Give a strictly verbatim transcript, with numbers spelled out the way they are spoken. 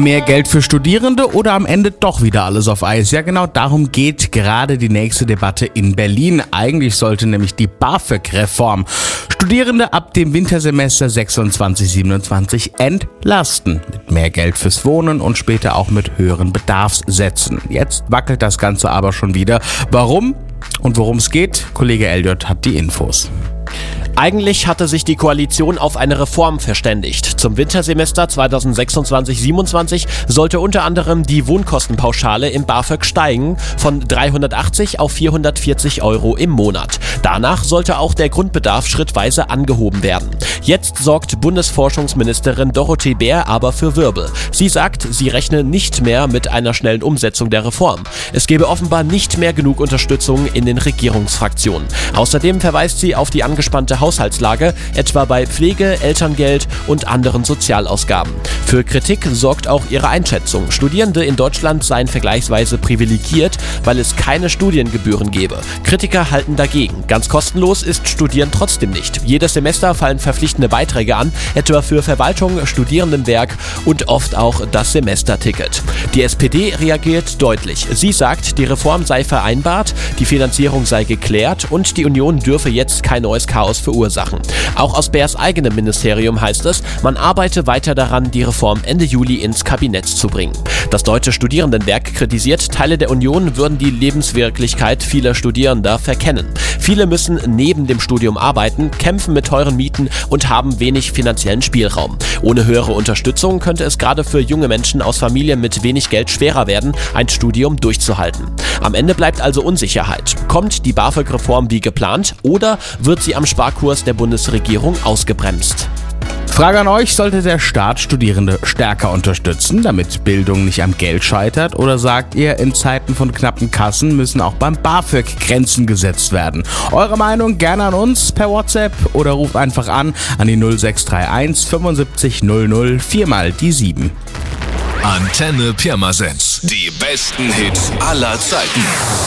Mehr Geld für Studierende oder am Ende doch wieder alles auf Eis? Ja, genau darum geht gerade die nächste Debatte in Berlin. Eigentlich sollte nämlich die BAföG-Reform Studierende ab dem Wintersemester sechsundzwanzig siebenundzwanzig entlasten. Mit mehr Geld fürs Wohnen und später auch mit höheren Bedarfssätzen. Jetzt wackelt das Ganze aber schon wieder. Warum und worum es geht? Kollege Elliot hat die Infos. Eigentlich hatte sich die Koalition auf eine Reform verständigt. Zum Wintersemester zweitausendsechsundzwanzig siebenundzwanzig sollte unter anderem die Wohnkostenpauschale im BAföG steigen von dreihundertachtzig auf vierhundertvierzig Euro im Monat. Danach sollte auch der Grundbedarf schrittweise angehoben werden. Jetzt sorgt Bundesforschungsministerin Dorothee Bär aber für Wirbel. Sie sagt, sie rechne nicht mehr mit einer schnellen Umsetzung der Reform. Es gebe offenbar nicht mehr genug Unterstützung in den Regierungsfraktionen. Außerdem verweist sie auf die angespannte Haushaltslage, etwa bei Pflege, Elterngeld und anderen Sozialausgaben. Für Kritik sorgt auch ihre Einschätzung. Studierende in Deutschland seien vergleichsweise privilegiert, weil es keine Studiengebühren gebe. Kritiker halten dagegen. Ganz kostenlos ist Studieren trotzdem nicht. Jedes Semester fallen verpflichtende Beiträge an, etwa für Verwaltung, Studierendenwerk und oft auch das Semesterticket. Die S P D reagiert deutlich. Sie sagt, die Reform sei vereinbart, die Finanzierung sei geklärt und die Union dürfe jetzt kein neues Chaos verursachen. Auch aus Bärs eigenem Ministerium heißt es, man arbeite weiter daran, die Reform Ende Juli ins Kabinett zu bringen. Das Deutsche Studierendenwerk kritisiert, Teile der Union würden die Lebenswirklichkeit vieler Studierender verkennen. Viele müssen neben dem Studium arbeiten, kämpfen mit teuren Mieten und haben wenig finanziellen Spielraum. Ohne höhere Unterstützung könnte es gerade für junge Menschen aus Familien mit wenig Geld schwerer werden, ein Studium durchzuhalten. Am Ende bleibt also Unsicherheit. Kommt die BAföG-Reform wie geplant oder wird sie am Sparkurs der Bundesregierung ausgebremst? Frage an euch, sollte der Staat Studierende stärker unterstützen, damit Bildung nicht am Geld scheitert? Oder sagt ihr, in Zeiten von knappen Kassen müssen auch beim BAföG Grenzen gesetzt werden? Eure Meinung gerne an uns per WhatsApp oder ruft einfach an an die null sechs drei eins fünfundsiebzig null null vier mal die sieben. Antenne Pirmasens. Die besten Hits aller Zeiten.